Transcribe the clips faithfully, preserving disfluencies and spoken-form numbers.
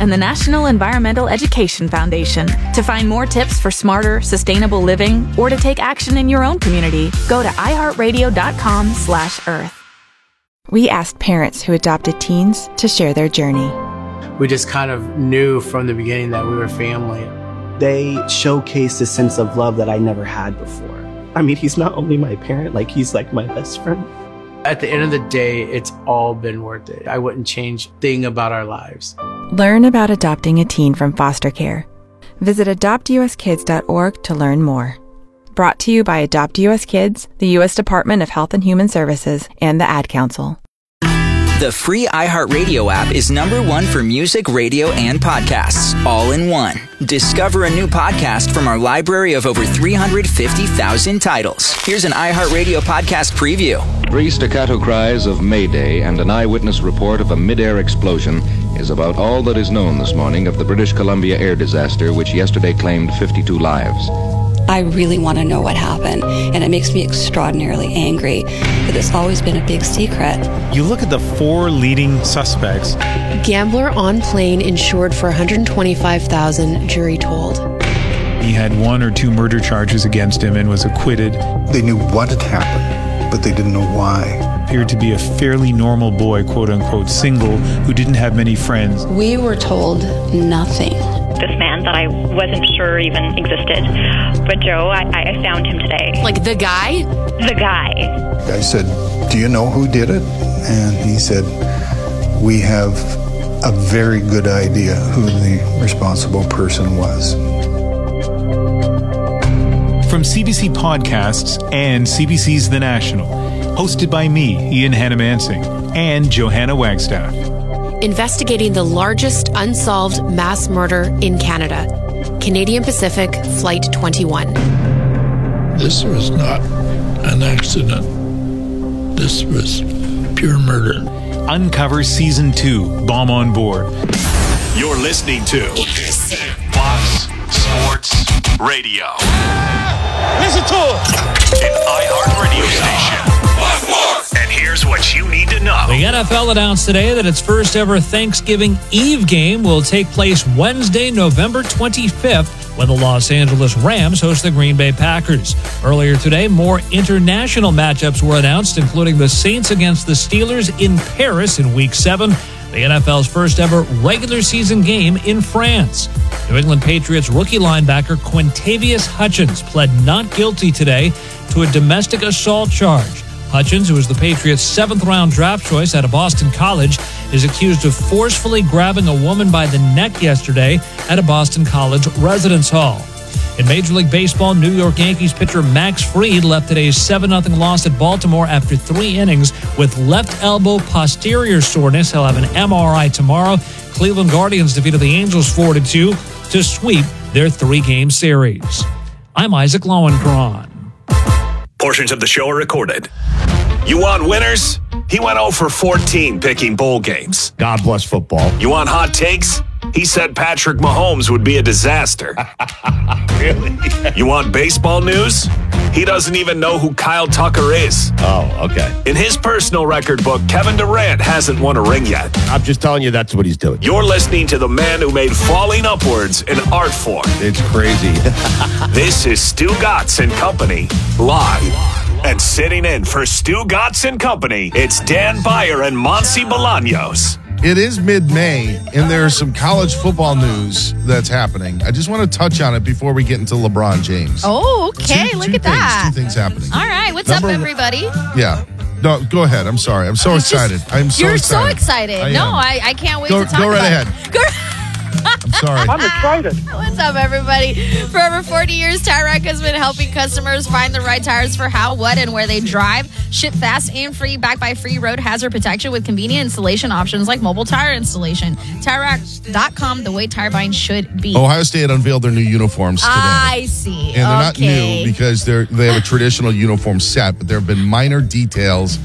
and the National Environmental Education Foundation. To find more tips for smarter, sustainable living, or to take action in your own community, go to iheartradio.com slash earth. We asked parents who adopted teens to share their journey. We just kind of knew from the beginning that we were family. They showcased a sense of love that I never had before. I mean, he's not only my parent, like he's like my best friend. At the end of the day, it's all been worth it. I wouldn't change a thing about our lives. Learn about adopting a teen from foster care. Visit adopt u s kids dot org to learn more. Brought to you by Adopt U S Kids, the U S Department of Health and Human Services, and the Ad Council. The free iHeartRadio app is number one for music, radio, and podcasts, all in one. Discover a new podcast from our library of over three hundred fifty thousand titles. Here's an iHeartRadio podcast preview. Three staccato cries of Mayday and an eyewitness report of a mid-air explosion is about all that is known this morning of the British Columbia air disaster, which yesterday claimed fifty-two lives. I really want to know what happened, and it makes me extraordinarily angry that it's always been a big secret. You look at the four leading suspects. Gambler on plane insured for one hundred twenty-five thousand dollars, jury told. He had one or two murder charges against him and was acquitted. They knew what had happened, but they didn't know why. Appeared to be a fairly normal boy, quote-unquote, single, who didn't have many friends. We were told nothing. This man that I wasn't sure even existed. But Joe, I, I found him today. Like the guy? The guy. I said, do you know who did it? And he said, we have a very good idea who the responsible person was. From C B C Podcasts and C B C's The National, hosted by me, Ian Hannah-Mansing, and Johanna Wagstaff. Investigating the largest unsolved mass murder in Canada. Canadian Pacific Flight twenty-one. This was not an accident. This was pure murder. Uncover Season two, Bomb on Board. You're listening to Fox Sports Radio. Listen to it! An iHeartRadio station. And here's what you need to know. The N F L announced today that its first ever Thanksgiving Eve game will take place Wednesday, November twenty-fifth, when the Los Angeles Rams host the Green Bay Packers. Earlier today, more international matchups were announced, including the Saints against the Steelers in Paris in Week seven, the N F L's first ever regular season game in France. New England Patriots rookie linebacker Quintavious Hutchins pled not guilty today to a domestic assault charge. Hutchins, who was the Patriots' seventh-round draft choice out of Boston College, is accused of forcefully grabbing a woman by the neck yesterday at a Boston College residence hall. In Major League Baseball, New York Yankees pitcher Max Fried left today's seven nothing loss at Baltimore after three innings with left elbow posterior soreness. He'll have an M R I tomorrow. Cleveland Guardians defeated the Angels four to two to sweep their three-game series. I'm Isaac Lowenkron. Portions of the show are recorded. You want winners? He went oh for fourteen picking bowl games. God bless football. You want hot takes? He said Patrick Mahomes would be a disaster. Really? You want baseball news? He doesn't even know who Kyle Tucker is. Oh, okay. In his personal record book, Kevin Durant hasn't won a ring yet. I'm just telling you that's what he's doing. You're listening to the man who made falling upwards an art form. It's crazy. This is Stu Gatz and Company, live. And sitting in for Stu Gatz and Company, it's Dan Beyer and Monty Bolaños. It is mid-May, and there's some college football news that's happening. I just want to touch on it before we get into LeBron James. Oh, okay. Two, Look two at things, that. Two things happening. All right. What's Number up, everybody? Yeah. No, go ahead. I'm sorry. I'm so It's excited. just, I'm so you're excited. so excited. I no, am. I, I can't wait go, to talk go right about ahead. it. Go I'm sorry. I'm excited. What's up, everybody? For over forty years, Tire Rack has been helping customers find the right tires for how, what, and where they drive. Ship fast and free, backed by free road hazard protection with convenient installation options like mobile tire installation. Tire Rack dot com, the way tire buying should be. Ohio State unveiled their new uniforms today. I see. And they're not okay. new because they're they have a traditional uniform set, but there have been minor details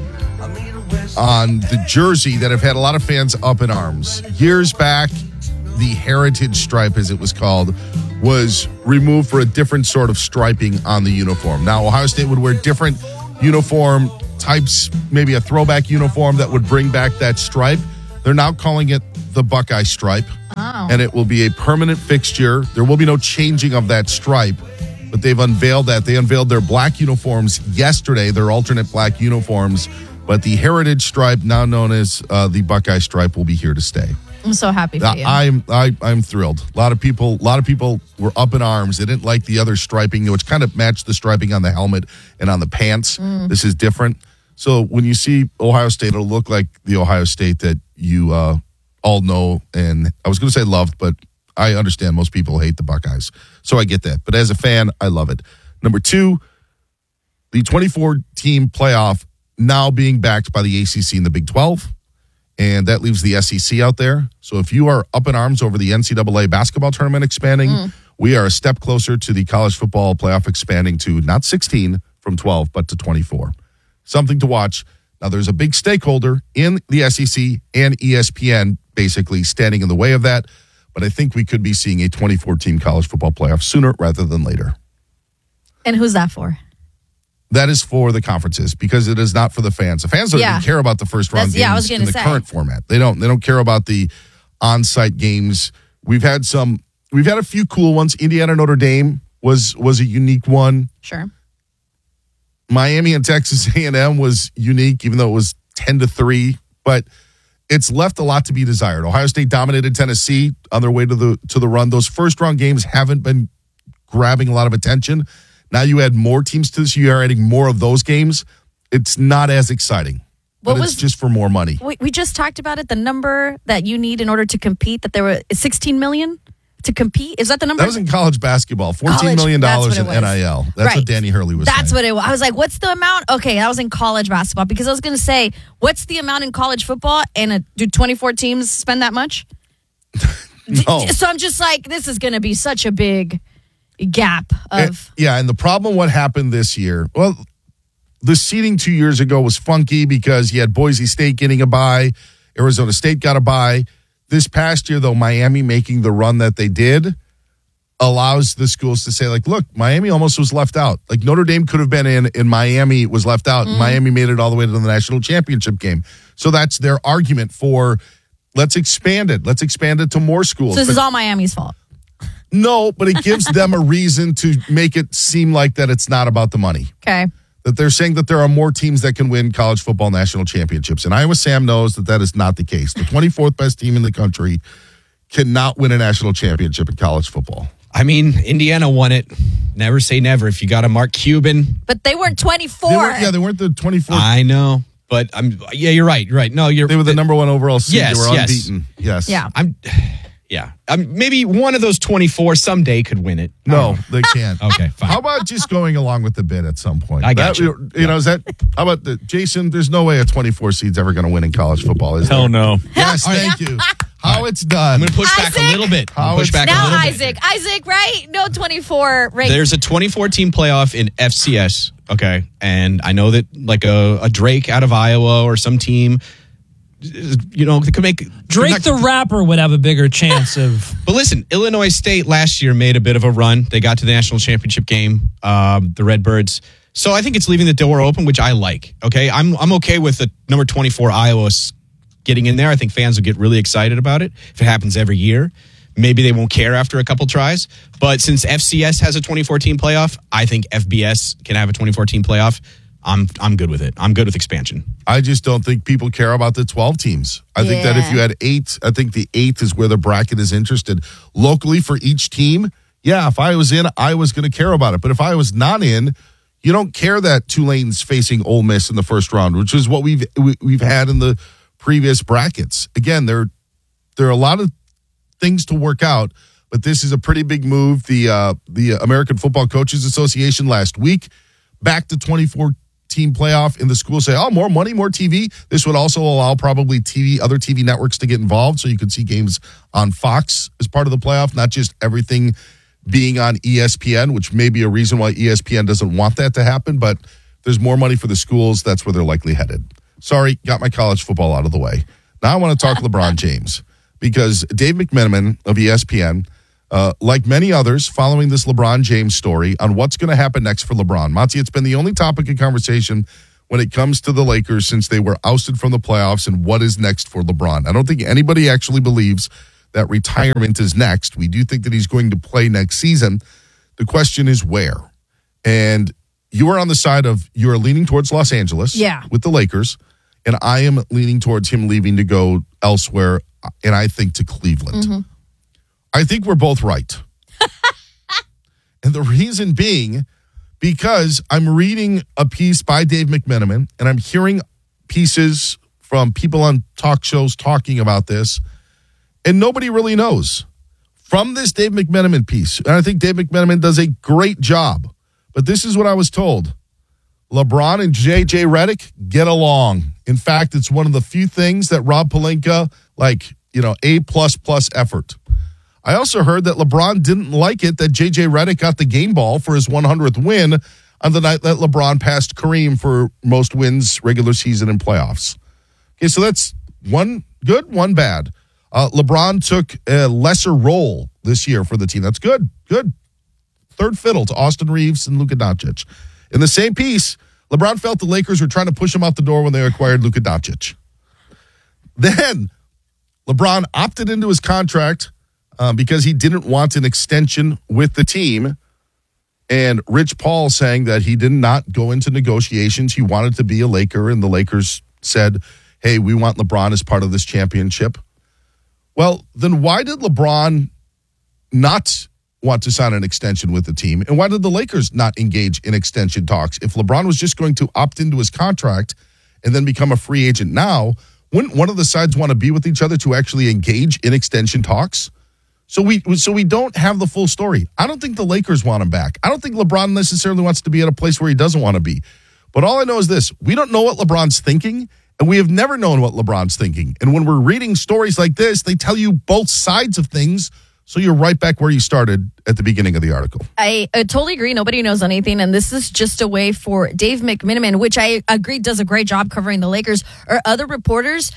on the jersey that have had a lot of fans up in arms. Years back, the heritage stripe, as it was called, was removed for a different sort of striping on the uniform. Now, Ohio State would wear different uniform types, maybe a throwback uniform that would bring back that stripe. They're now calling it the Buckeye stripe. Oh. and it will be a permanent fixture. There will be no changing of that stripe, but they've unveiled that. They unveiled their black uniforms yesterday, their alternate black uniforms, but the heritage stripe, now known as uh, the Buckeye stripe, will be here to stay. I'm so happy for you. I'm I, I'm thrilled. A lot of people, a lot of people were up in arms. They didn't like the other striping, which kind of matched the striping on the helmet and on the pants. Mm. This is different. So when you see Ohio State, it'll look like the Ohio State that you uh, all know. And I was going to say loved, but I understand most people hate the Buckeyes, so I get that. But as a fan, I love it. Number two, the twenty-four team playoff now being backed by the A C C and the Big twelve. And that leaves the S E C out there. So if you are up in arms over the N C double A basketball tournament expanding, mm. we are a step closer to the college football playoff expanding to not sixteen from twelve, but to twenty-four. Something to watch. Now, there's a big stakeholder in the S E C and E S P N basically standing in the way of that. But I think we could be seeing a twenty-four team college football playoff sooner rather than later. And who's that for? That is for the conferences because it is not for the fans. The fans don't Yeah. even care about the first round That's- yeah, I was games gonna in the say. current format. They don't. They don't care about the on-site games. We've had some. We've had a few cool ones. Indiana Notre Dame was was a unique one. Sure. Miami and Texas A and M was unique, even though it was ten to three. But it's left a lot to be desired. Ohio State dominated Tennessee on their way to the to the run. Those first round games haven't been grabbing a lot of attention. Now you add more teams to this. You are adding more of those games. It's not as exciting, but What it's was- just for more money. We, we just talked about it. The number that you need in order to compete, that there were sixteen million to compete. Is that the number? That was in college basketball. fourteen million dollars in College, that's what it N I L. was. That's Right. what Danny Hurley was That's saying. what it was. I was like, what's the amount? Okay, that was in college basketball because I was going to say, what's the amount in college football? And uh, do twenty-four teams spend that much? No. So I'm just like, this is going to be such a big gap of. And- yeah, and the problem, what happened this year, well, the seeding two years ago was funky because you had Boise State getting a bye, Arizona State got a bye. This past year, though, Miami making the run that they did allows the schools to say, like, look, Miami almost was left out. Like, Notre Dame could have been in, and Miami was left out. Mm. Miami made it all the way to the national championship game. So that's their argument for, let's expand it. Let's expand it to more schools. So this But- is all Miami's fault. No, but it gives them a reason to make it seem like that it's not about the money. Okay. That they're saying that there are more teams that can win college football national championships. And Iowa Sam knows that that is not the case. The twenty-fourth best team in the country cannot win a national championship in college football. I mean, Indiana won it. Never say never. If you got a Mark Cuban, But they weren't twenty-four. They weren't, yeah, they weren't the twenty-fourth. I know, but I'm. Yeah, you're right. You're right. No, you're. They were the number one overall seed. Yes, They were yes. unbeaten. Yes. Yeah. I'm. Yeah, um, maybe one of those twenty-four someday could win it. No, they can't. Okay, fine. How about just going along with the bid at some point? I got That- you. You know, is that, how about the, Jason, there's no way a twenty-four seed's ever going to win in college football, is there? Hell no. Yes, thank you. How it's done. I'm going to push back a little bit. I'm How gonna push it's- back a Now little bit. Isaac, Isaac, right? No twenty-four rate. There's a twenty-four team playoff in F C S. Okay, and I know that like a, a Drake out of Iowa or some team, you know, they could make Drake the rapper would have a bigger chance of. But listen, Illinois State last year made a bit of a run. They got to the national championship game, um, the Redbirds. So I think it's leaving the door open, which I like. Okay, I'm I'm okay with the number twenty-four Iowa getting in there. I think fans will get really excited about it if it happens every year. Maybe they won't care after a couple tries. But since F C S has a twenty-four team playoff, I think F B S can have a twenty-four team playoff. I'm I'm good with it. I'm good with expansion. I just don't think people care about the twelve teams. I think that if Yeah. you had eight, I think the eighth is where the bracket is interested. Locally for each team, yeah, if I was in, I was going to care about it. But if I was not in, you don't care that Tulane's facing Ole Miss in the first round, which is what we've we, we've had in the previous brackets. Again, there there are a lot of things to work out, but this is a pretty big move. The uh, the American Football Coaches Association last week back to twenty-four team playoff, in the school say, oh, more money, more T V. This would also allow probably T V, other T V networks to get involved, so you could see games on Fox as part of the playoff, not just everything being on E S P N, which may be a reason why E S P N doesn't want that to happen, but there's more money for the schools. That's where they're likely headed. Sorry, got my college football out of the way. Now I want to talk LeBron James, because Dave McMenamin of E S P N, Uh, like many others, following this LeBron James story on what's going to happen next for LeBron. Monty, it's been the only topic of conversation when it comes to the Lakers since they were ousted from the playoffs and what is next for LeBron. I don't think anybody actually believes that retirement is next. We do think that he's going to play next season. The question is where. And you are on the side of, you are leaning towards Los Angeles yeah. with the Lakers, and I am leaning towards him leaving to go elsewhere, and I think to Cleveland. Mm-hmm. I think we're both right. And the reason being, because I'm reading a piece by Dave McMenamin, and I'm hearing pieces from people on talk shows talking about this, and nobody really knows. From this Dave McMenamin piece, and I think Dave McMenamin does a great job, but this is what I was told. LeBron and J J Redick get along. In fact, it's one of the few things that Rob Pelinka, like, you know, A plus plus effort. I also heard that LeBron didn't like it that J J Redick got the game ball for his one hundredth win on the night that LeBron passed Kareem for most wins regular season and playoffs. Okay, so that's one good, one bad. Uh, LeBron took a lesser role this year for the team. That's good, good. Third fiddle to Austin Reeves and Luka Doncic. In the same piece, LeBron felt the Lakers were trying to push him out the door when they acquired Luka Doncic. Then LeBron opted into his contract um, because he didn't want an extension with the team. And Rich Paul saying that he did not go into negotiations. He wanted to be a Laker, and the Lakers said, hey, we want LeBron as part of this championship. Well, then why did LeBron not want to sign an extension with the team? And why did the Lakers not engage in extension talks? If LeBron was just going to opt into his contract and then become a free agent now, wouldn't one of the sides want to be with each other to actually engage in extension talks? So we so we don't have the full story. I don't think the Lakers want him back. I don't think LeBron necessarily wants to be at a place where he doesn't want to be. But all I know is this. We don't know what LeBron's thinking, and we have never known what LeBron's thinking. And when we're reading stories like this, they tell you both sides of things, so you're right back where you started at the beginning of the article. I, I totally agree. Nobody knows anything, and this is just a way for Dave McMenamin, which I agree does a great job covering the Lakers, or other reporters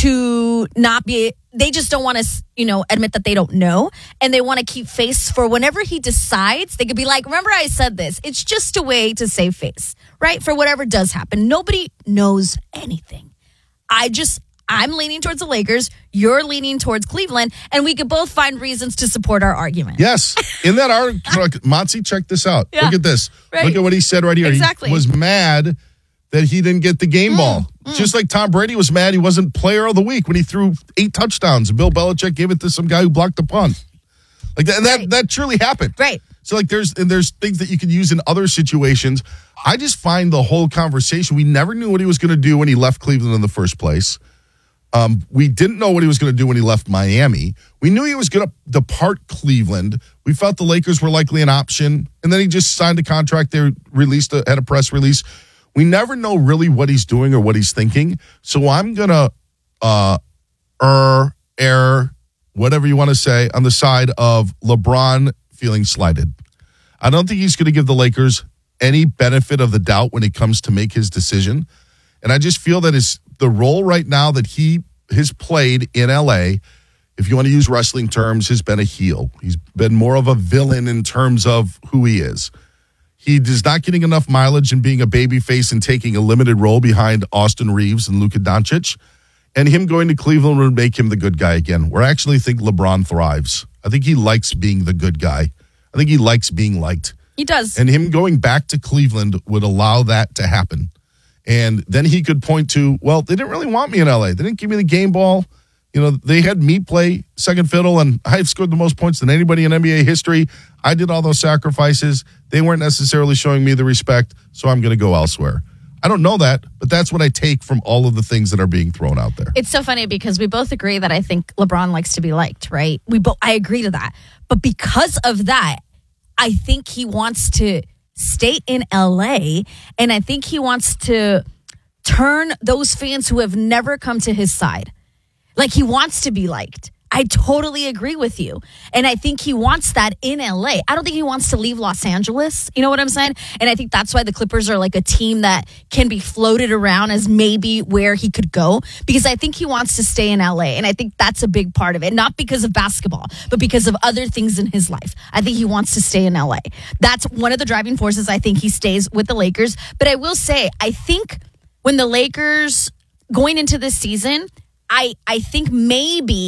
to not be, they just don't want to, you know, admit that they don't know, and they want to keep face for whenever he decides. They could be like, remember I said this. It's just a way to save face, right? For whatever does happen. Nobody knows anything. I just, I'm leaning towards the Lakers. You're leaning towards Cleveland, and we could both find reasons to support our argument. Yes. In that article, Monty, check this out. Yeah. Look at this. Right. Look at what he said right here. Exactly. He was mad that he didn't get the game mm, ball. Mm. Just like Tom Brady was mad he wasn't player of the week when he threw eight touchdowns. Bill Belichick gave it to some guy who blocked the punt. Like that, and that, right. that truly happened. Right. So like there's and there's things that you can use in other situations. I just find the whole conversation, we never knew what he was going to do when he left Cleveland in the first place. Um, we didn't know what he was going to do when he left Miami. We knew he was going to depart Cleveland. We felt the Lakers were likely an option. And then he just signed a contract. They released a, had a press release. We never know really what he's doing or what he's thinking. So I'm going to uh, err, err, whatever you want to say, on the side of LeBron feeling slighted. I don't think he's going to give the Lakers any benefit of the doubt when it comes to make his decision. And I just feel that his the role right now that he has played in L A, if you want to use wrestling terms, has been a heel. He's been more of a villain in terms of who he is. He is not getting enough mileage in being a babyface and taking a limited role behind Austin Reeves and Luka Doncic. And him going to Cleveland would make him the good guy again, where I actually think LeBron thrives. I think he likes being the good guy. I think he likes being liked. He does. And him going back to Cleveland would allow that to happen. And then he could point to, well, they didn't really want me in L A. They didn't give me the game ball. You know, they had me play second fiddle, and I've scored the most points than anybody in N B A history. I did all those sacrifices. They weren't necessarily showing me the respect, so I'm going to go elsewhere. I don't know that, but that's what I take from all of the things that are being thrown out there. It's so funny because we both agree that I think LeBron likes to be liked, right? We both, I agree to that. But because of that, I think he wants to stay in L A, and I think he wants to turn those fans who have never come to his side. Like, he wants to be liked. I totally agree with you. And I think he wants that in L A. I don't think he wants to leave Los Angeles. You know what I'm saying? And I think that's why the Clippers are like a team that can be floated around as maybe where he could go, because I think he wants to stay in L A. And I think that's a big part of it. Not because of basketball, but because of other things in his life. I think he wants to stay in L A. That's one of the driving forces. I think he stays with the Lakers. But I will say, I think when the Lakers going into this season, I, I think maybe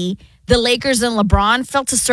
The Lakers and LeBron felt a certain